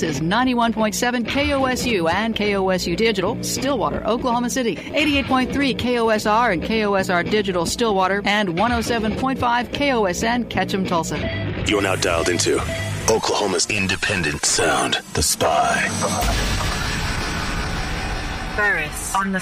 This is 91.7 KOSU and KOSU Digital, Stillwater, Oklahoma City. 88.3 KOSR and KOSR Digital, Stillwater. And 107.5 KOSN, Ketchum, Tulsa. You're now dialed into Oklahoma's independent sound, The Spy. Burris on The